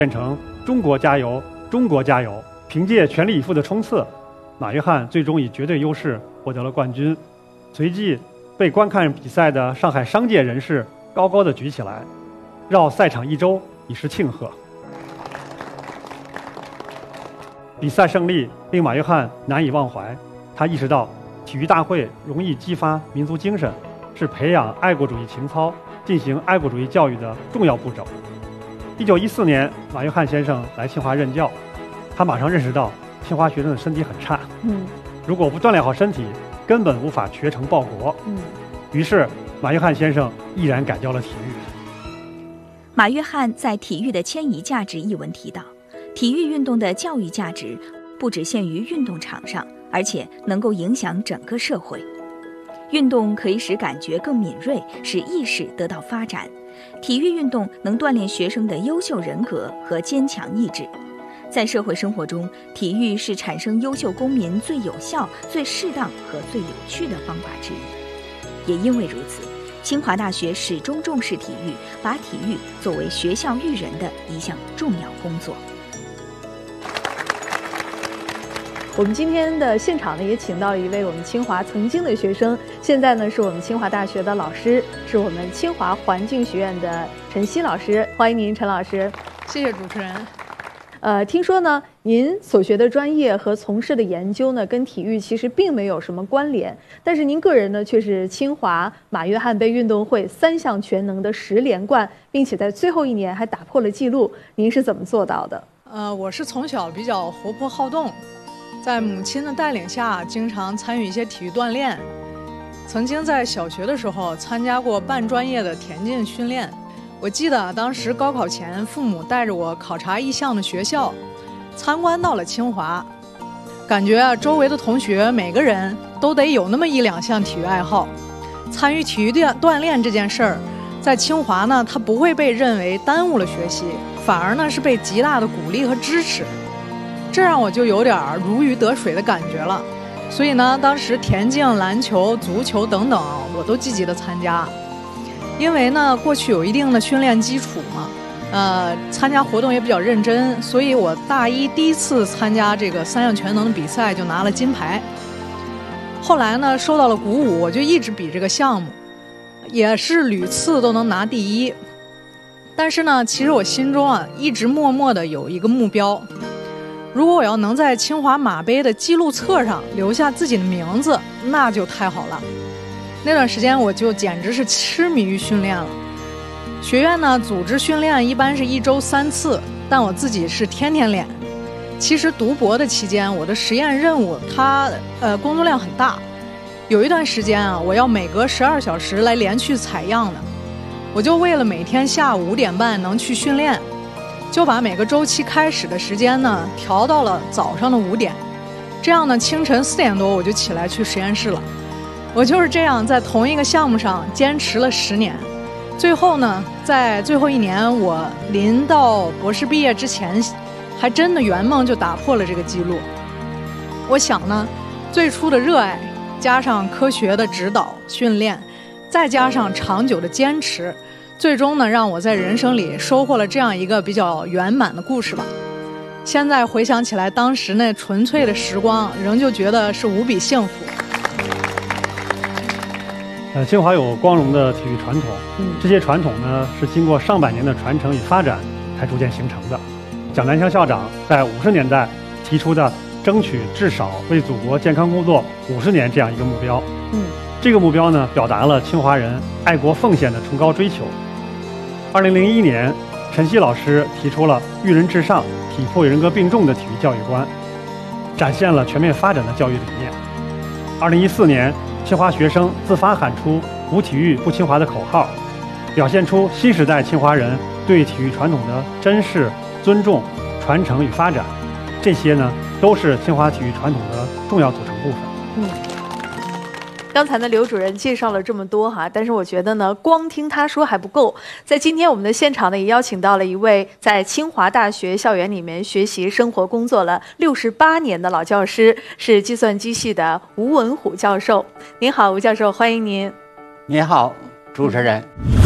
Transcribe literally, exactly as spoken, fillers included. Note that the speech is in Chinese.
变成中国加油，中国加油。凭借全力以赴的冲刺，马约翰最终以绝对优势获得了冠军。随即被观看比赛的上海商界人士高高的举起来，绕赛场一周以示庆贺。比赛胜利令马约翰难以忘怀，他意识到体育大会容易激发民族精神，是培养爱国主义情操、进行爱国主义教育的重要步骤。一九一四年，马约翰先生来清华任教，他马上认识到清华学生的身体很差， 嗯， 如果不锻炼好身体，根本无法学成报国。 嗯， 于是马约翰先生毅然改教了体育。 马约翰在《体育的迁移价值》一文提到，体育运动的教育价值不只限于运动场上，而且能够影响整个社会。运动可以使感觉更敏锐，使意识得到发展。体育运动能锻炼学生的优秀人格和坚强意志。在社会生活中，体育是产生优秀公民最有效、最适当和最有趣的方法之一。也因为如此，清华大学始终重视体育，把体育作为学校育人的一项重要工作。 我们今天的现场呢，也请到了一位我们清华曾经的学生，现在呢是我们清华大学的老师，是我们清华环境学院的陈希老师。欢迎您，陈老师。 谢谢主持人。 呃，听说呢，您所学的专业和从事的研究呢，跟体育其实并没有什么关联，但是您个人呢，却是清华马约翰杯运动会三项全能的十连冠，并且在最后一年还打破了纪录。您是怎么做到的？ 呃，我是从小比较活泼好动，在母亲的带领下，经常参与一些体育锻炼。曾经在小学的时候参加过半专业的田径训练。我记得当时高考前，父母带着我考察意向的学校，参观到了清华，感觉啊，周围的同学每个人都得有那么一两项体育爱好。参与体育的锻炼这件事儿，在清华呢，它不会被认为耽误了学习，反而呢是被极大的鼓励和支持。这让我就有点如鱼得水的感觉了。所以呢，当时田径、篮球、足球等等，我都积极的参加。因为呢，过去有一定的训练基础嘛，呃，参加活动也比较认真，所以我大一第一次参加这个三项全能的比赛就拿了金牌。后来呢，受到了鼓舞，我就一直比这个项目，也是屡次都能拿第一。但是呢，其实我心中啊，一直默默的有一个目标，如果我要能在清华马杯的记录册上留下自己的名字，那就太好了。那段时间我就简直是痴迷于训练了。学院呢组织训练一般是一周三次，但我自己是天天练。其实读博的期间，我的实验任务它呃工作量很大，有一段时间啊，我要每隔十二小时来连续采样的。我就为了每天下午五点半能去训练，就把每个周期开始的时间呢调到了早上的五点，这样呢清晨四点多我就起来去实验室了。我就是这样在同一个项目上坚持了十年，最后呢，在最后一年我临到博士毕业之前，还真的圆梦就打破了这个记录。我想呢，最初的热爱加上科学的指导训练，再加上长久的坚持，最终呢让我在人生里收获了这样一个比较圆满的故事吧。现在回想起来，当时那纯粹的时光，仍旧觉得是无比幸福。 呃，清华有光荣的体育传统， 嗯， 这些传统呢是经过上百年的传承与发展才逐渐形成的。蒋南翔校长在五十年代提出的争取至少为祖国健康工作五十年这样一个目标， 嗯， 这个目标呢表达了清华人爱国奉献的崇高追求。二零零一年，陈希老师提出了育人至上、体魄与人格并重的体育教育观，展现了全面发展的教育理念。二零一四年，清华学生自发喊出“无体育不清华”的口号，表现出新时代清华人对体育传统的珍视、尊重、传承与发展。这些呢，都是清华体育传统的重要组成部分。 嗯，刚才呢，刘主任介绍了这么多哈，但是我觉得呢，光听他说还不够。在今天我们的现场呢，也邀请到了一位在清华大学校园里面学习、生活、工作了六十八年的老教师，是计算机系的吴文虎教授。您好，吴教授，欢迎您。 你好，主持人。